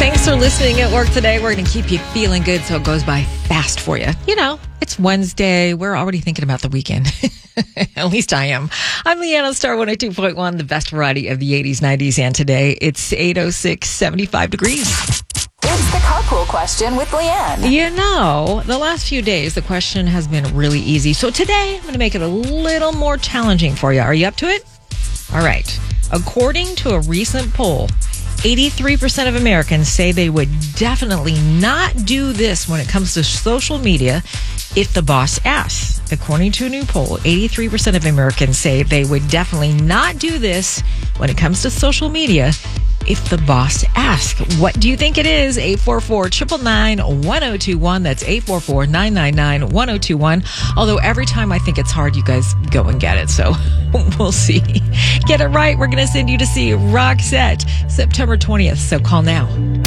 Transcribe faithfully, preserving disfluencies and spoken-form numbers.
Thanks for listening at work today. We're going to keep you feeling good so it goes by fast for you. You know, it's Wednesday. We're already thinking about the weekend. At least I am. I'm Leanne on Star one oh two point one, the best variety of the eighties, nineties, and today it's eight oh six, seventy-five degrees. It's the carpool question with Leanne. You know, the last few days, the question has been really easy. So today, I'm going to make it a little more challenging for you. Are you up to it? All right. According to a recent poll, eighty-three percent of Americans say they would definitely not do this when it comes to social media if the boss asks. According to a new poll, eighty-three percent of Americans say they would definitely not do this when it comes to social media if the boss asks. What do you think it is? eight four four, nine nine nine, one oh two one. That's eight four four, nine nine nine, one oh two one. Although every time I think it's hard, you guys go and get it. So we'll see. Get it right. We're going to send you to see Roxette September twentieth. So call now.